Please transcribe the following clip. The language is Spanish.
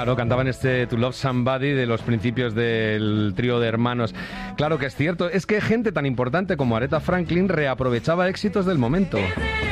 Claro, cantaban este To Love Somebody de los principios del trío de hermanos. Claro que es cierto, es que gente tan importante como Aretha Franklin reaprovechaba éxitos del momento.